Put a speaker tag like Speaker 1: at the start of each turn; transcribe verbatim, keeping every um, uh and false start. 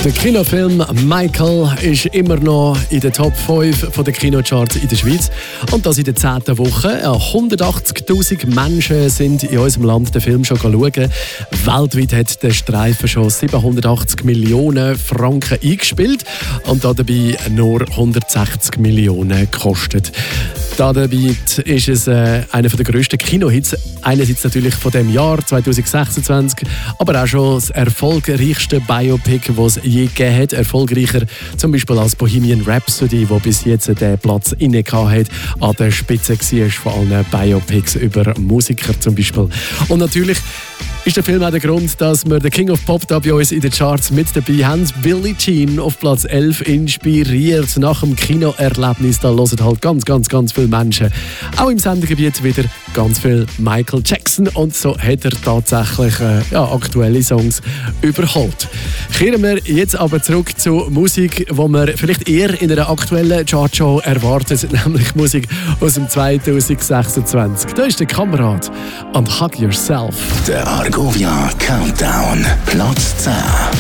Speaker 1: Der Kinofilm Michael ist immer noch in den Top fünf der Kinocharts in der Schweiz. Und das in der zehnten Woche. hundertachtzigtausend Menschen sind in unserem Land den Film schon schauen. Weltweit hat der Streifen schon siebenhundertachtzig Millionen Franken eingespielt und dabei nur hundertsechzig Millionen gekostet. Dabei ist es äh, einer der grössten Kinohits, einerseits natürlich von dem Jahr zwanzig sechsundzwanzig, aber auch schon das erfolgreichste Biopic, das es je gegeben hat. Erfolgreicher zum Beispiel als Bohemian Rhapsody, wo bis jetzt den Platz inne hat, an der Spitze war von allen Biopics über Musiker zum Beispiel. Und natürlich ist der Film auch der Grund, dass wir den King of Pop da bei uns in den Charts mit dabei haben. Billie Jean auf Platz elf inspiriert. Nach dem Kinoerlebnis, da hören halt ganz, ganz, ganz viele Menschen. Auch im Sendegebiet wieder ganz viel Michael Jackson. Und so hat er tatsächlich äh, ja, aktuelle Songs überholt. Kehren wir jetzt aber zurück zu Musik, die man vielleicht eher in einer aktuellen Chartshow erwartet, nämlich Musik aus dem zwanzig sechsundzwanzig. Da ist der Kamerad und Hug Yourself.
Speaker 2: Der Argovia Countdown, Platz zehn.